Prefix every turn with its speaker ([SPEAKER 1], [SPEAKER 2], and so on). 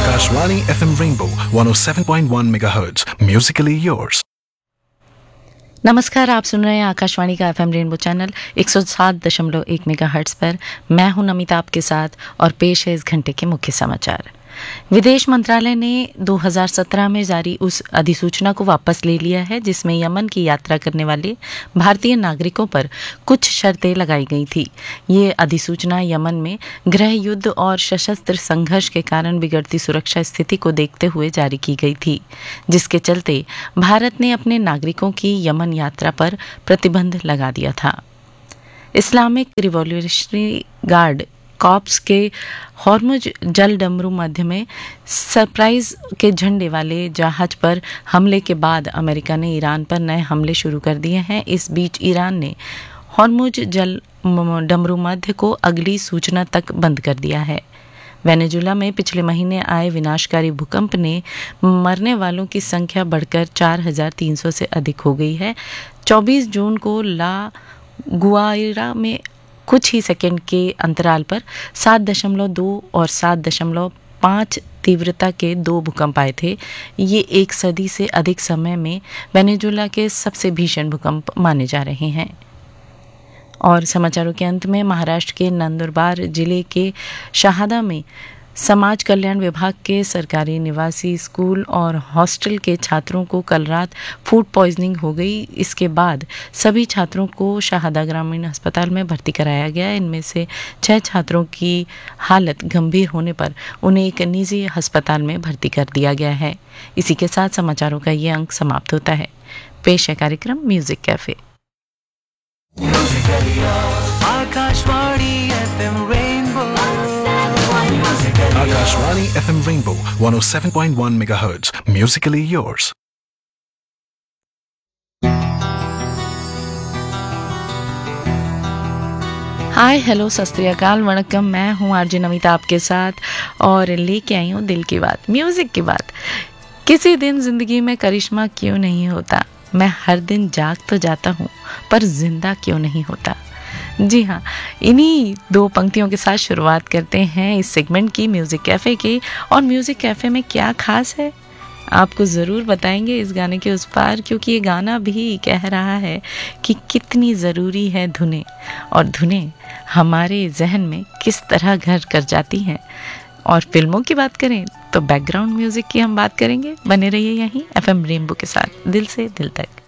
[SPEAKER 1] Akashvani FM Rainbow 107.1 MHz. Musically yours.
[SPEAKER 2] नमस्कार, आप सुन रहे हैं आकाशवाणी का एफएम रेनबो चैनल 107.1 मेगाहर्ट्ज पर। मैं हूं नमिता आपके साथ और पेश है इस घंटे के मुख्य समाचार। विदेश मंत्रालय ने 2017 में जारी उस अधिसूचना को वापस ले लिया है जिसमें यमन की यात्रा करने वाले भारतीय नागरिकों पर कुछ शर्तें लगाई गई थी। ये अधिसूचना यमन में गृह युद्ध और सशस्त्र संघर्ष के कारण बिगड़ती सुरक्षा स्थिति को देखते हुए जारी की गई थी, जिसके चलते भारत ने अपने नागरिकों की यमन यात्रा पर प्रतिबंध लगा दिया था। इस्लामिक रिवॉल्यूशनरी गार्ड कॉप्स के हॉर्मुज जल डमरू मध्य में सरप्राइज के झंडे वाले जहाज पर हमले के बाद अमेरिका ने ईरान पर नए हमले शुरू कर दिए हैं। इस बीच ईरान ने हॉर्मुज जल डमरू मध्य को अगली सूचना तक बंद कर दिया है। वेनेजुला में पिछले महीने आए विनाशकारी भूकंप ने मरने वालों की संख्या बढ़कर 4,300 से अधिक हो गई है। 24 जून को ला गुआइरा में कुछ ही सेकंड के अंतराल पर 7.2 और 7.5 तीव्रता के 2 भूकंप आए थे। ये एक सदी से अधिक समय में वेनेजुला के सबसे भीषण भूकंप माने जा रहे हैं। और समाचारों के अंत में महाराष्ट्र के नंदुरबार जिले के शहादा में समाज कल्याण विभाग के सरकारी निवासी स्कूल और हॉस्टल के छात्रों को कल रात फूड पॉइजनिंग हो गई। इसके बाद सभी छात्रों को शहादा ग्रामीण अस्पताल में भर्ती कराया गया। इनमें से 6 छात्रों की हालत गंभीर होने पर उन्हें एक निजी अस्पताल में भर्ती कर दिया गया है। इसी के साथ समाचारों का ये अंक समाप्त होता है। पेश है कार्यक्रम music cafe.
[SPEAKER 1] Akashvani FM Rainbow 107.1 MHz. Musically yours.
[SPEAKER 2] Hi hello सत श्री अकाल वणक्कम। मैं हूँ आरजे नमिता आपके साथ और लेके आई हूँ दिल की बात, म्यूजिक की बात। किसी दिन जिंदगी में करिश्मा क्यों नहीं होता, मैं हर दिन जाग तो जाता हूँ पर जिंदा क्यों नहीं होता। जी हाँ, इन्हीं 2 पंक्तियों के साथ शुरुआत करते हैं इस सेगमेंट की, म्यूज़िक कैफ़े की। और म्यूज़िक कैफ़े में क्या खास है आपको ज़रूर बताएंगे इस गाने के उस पार, क्योंकि ये गाना भी कह रहा है कि कितनी ज़रूरी है धुनें, और धुनें हमारे जहन में किस तरह घर कर जाती हैं। और फिल्मों की बात करें तो बैकग्राउंड म्यूज़िक की हम बात करेंगे। बने रहिए यहीं एफएम रेनबो के साथ, दिल से दिल तक।